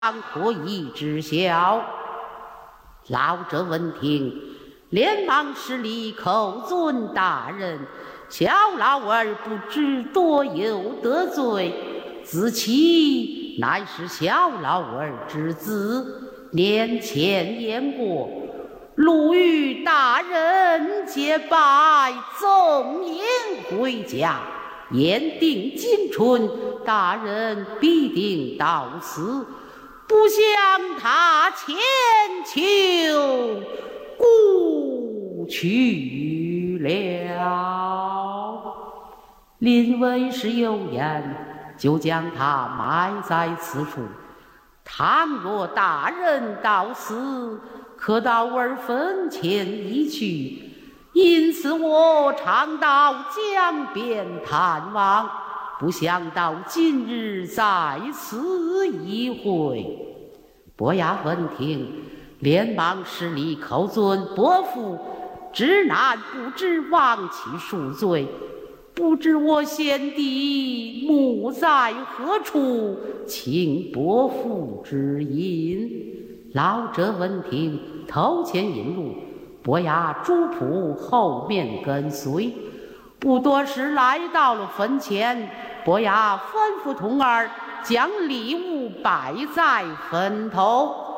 可以知晓。老者闻听，连忙施礼叩尊大人。小老儿不知多有得罪，自其乃是小老儿之子，年前言过，路与大人结拜，纵饮回家。言定今春，大人必定到此，不向他千求，故去了。临为时有言，就将他埋在此处。倘若大人到此，可到儿坟前一去。因此我常到江边探望，不想到今日在此一会。伯牙闻听，连忙施礼叩尊伯父，知难不知，亡其恕罪。不知我先帝墓在何处，请伯父指引。老者闻听，头前引路，伯牙主仆后面跟随。不多时来到了坟前，伯牙吩咐童儿将礼物摆在坟头。